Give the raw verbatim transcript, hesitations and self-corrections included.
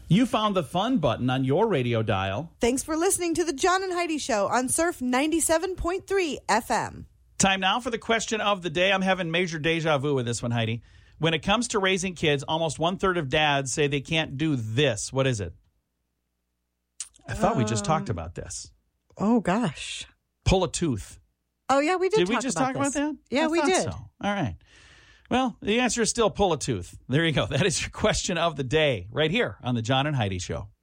You found the fun button on your radio dial. Thanks for listening to the John and Heidi Show on Surf ninety-seven point three F M. Time now for the question of the day. I'm having major deja vu with this one, Heidi. When it comes to raising kids, almost one-third of dads say they can't do this. What is it? I thought um, we just talked about this. Oh, gosh. Pull a tooth. Oh, yeah, we did, did talk we just about talk this. about that? Yeah, I we did. So. All right. Well, the answer is still pull a tooth. There you go. That is your question of the day right here on the John and Heidi Show.